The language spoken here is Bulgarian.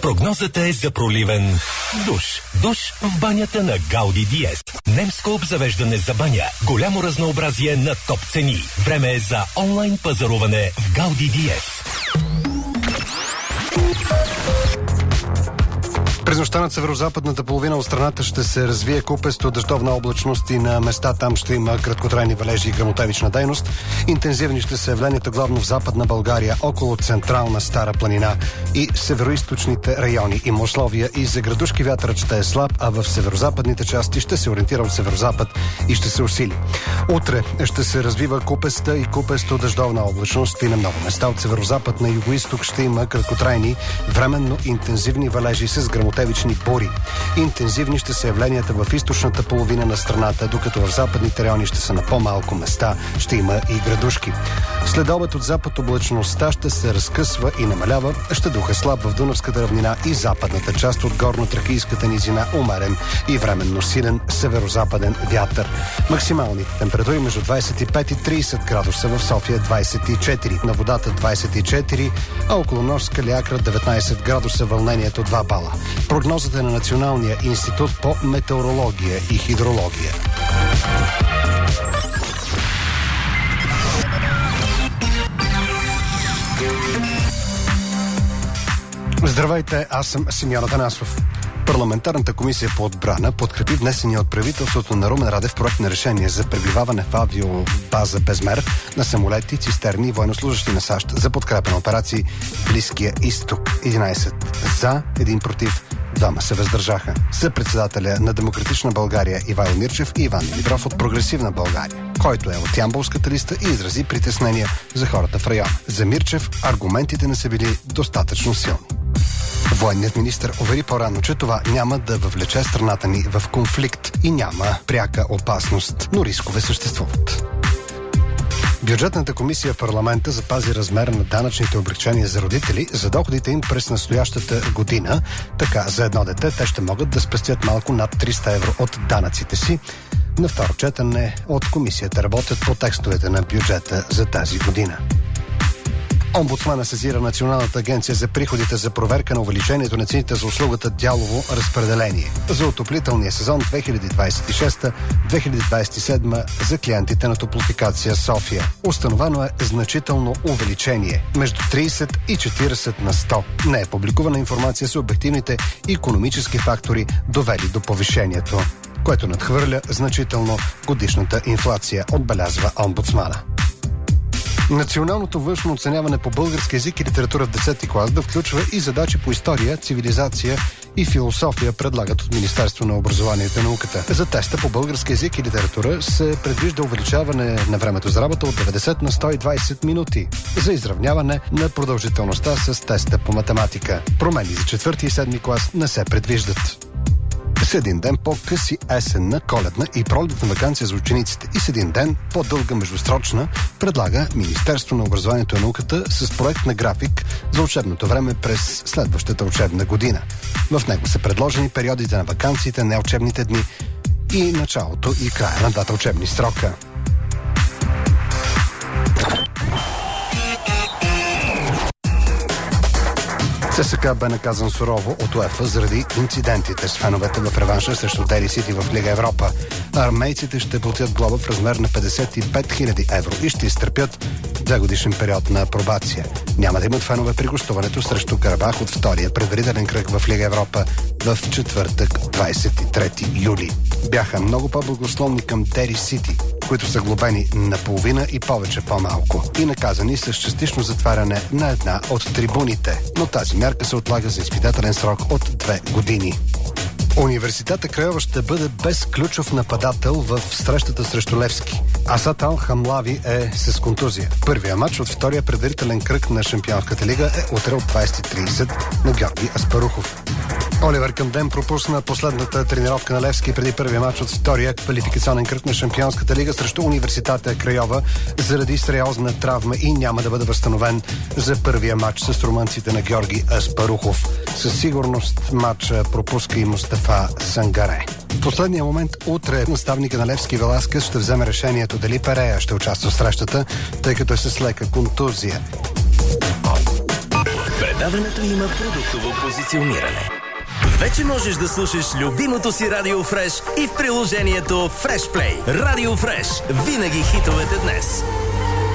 Прогнозата е за проливен душ. Душ в банята на Гауди Диест. Немско обзавеждане за баня. Голямо разнообразие на топ цени. Време е за онлайн пазаруване в Гауди Диест. През нощта над северо-западната половина от страната ще се развие купесто дъждовна облачност и на места там ще има краткотрайни валежи и гръмотевична дейност. Интензивни ще са явленията главно в Западна България, около централна Стара планина и североизточните райони. Има условия и за градушки вятърът ще е слаб, а в северо-западните части ще се ориентира от северо-запад и ще се усили. Утре ще се развива купеста и купесто дъждовна облачност и на много места от северо-запад на юго-исток ще има краткотрайни, временно интензивни валежи с гръмотевични бури. Интензивни ще са явленията в източната половина на страната, докато в западните райони ще са на по-малко места. Ще има и градушки. След обед от запад облачността ще се разкъсва и намалява. Ще духа слаб в Дунавската равнина и западната част от горно-тракийската низина, умерен и временно силен северо-западен вятър. Максималните температури между 25 и 30 градуса, в София 24, на водата 24, а около нощ Калиакра 19 градуса, вълнението 2 бала. Прогнозата е на Националния институт по метеорология и хидрология. Здравейте, аз съм Симеон Атанасов. Парламентарната комисия по отбрана подкрепи внесения от правителството на Румен Радев проект на решение за пребиваване в авиобаза Безмер на самолети, цистерни и военнослужащи на САЩ за подкрепа на операции в Близкия изток. 11 за, 1 против, 2 се въздържаха. Съпредседателя на Демократична България Ивайло Мирчев и Иван Димитров от Прогресивна България, който е от Ямболската листа и изрази притеснения за хората в района. За Мирчев аргументите не са били достатъчно силни. Военният министър увери по-рано, че това няма да въвлече страната ни в конфликт и няма пряка опасност, но рискове съществуват. Бюджетната комисия в парламента запази размер на данъчните облекчения за родители за доходите им през настоящата година. Така, за едно дете те ще могат да спестят малко над 300 евро от данъците си. На второ четене от комисията работят по текстовете на бюджета за тази година. Омбудсмана сезира Националната агенция за приходите за проверка на увеличението на цените за услугата дялово разпределение за отоплителния сезон 2026-2027 за клиентите на Топлофикация София. Установено е значително увеличение между 30 и 40 на 100. Не е публикувана информация с обективните икономически фактори, довели до повишението, което надхвърля значително годишната инфлация, отбелязва омбудсмана. Националното външно оценяване по български език и литература в 10-ти клас да включва и задачи по история, цивилизация и философия, предлагат от Министерство на образованието и науката. За теста по български език и литература се предвижда увеличаване на времето за работа от 90 на 120 минути за изравняване на продължителността с теста по математика. Промени за 4-ти и 7-ми клас не се предвиждат. С един ден по-къси есенна, коледна и пролетна ваканция за учениците и с един ден по-дълга междусрочна предлага Министерство на образованието и науката с проект на график за учебното време през следващата учебна година. В него са предложени периодите на ваканциите, неучебните дни и началото и края на двата учебни срока. ЦСКА бе наказан сурово от УЕФА заради инцидентите с феновете в реванша срещу Дели Сити в Лига Европа. Армейците ще платят глоба в размер на 55 000 евро и ще изтърпят 2-годишен период на апробация. Няма да имат фенове при гостуването срещу Карабах от втория предварителен кръг в Лига Европа в четвъртък, 23 юли. Бяха много по-благословни към Дели Сити, които са глобени наполовина и повече по-малко и наказани с частично затваряне на една от трибуните. Но тази мярка се отлага за изпитателен срок от 2 години. Университета Крайова ще бъде без ключов нападател в срещата срещу Левски. Асад Ал Хамлави е с контузия. Първия матч от втория предварителен кръг на Шампионската лига е утре от 20:30 на Георги Аспарухов. Оливер Камден пропусна последната тренировка на Левски преди първия матч от втория квалификационен кръг на Шампионската лига срещу Университета Крайова заради сериозна травма и няма да бъде възстановен за първия матч с румънците на Георги Аспарухов. Със сигурност матча пропуска и Мустафа Сангаре. В последния момент утре наставника на Левски Веласкес ще вземе решението дали Перея ще участва в срещата, тъй като е с лека контузия. предаването има продуктово позициониране. Вече можеш да слушаш любимото си Радио Фреш и в приложението Фреш Плей. Радио Фреш. Винаги хитовете днес.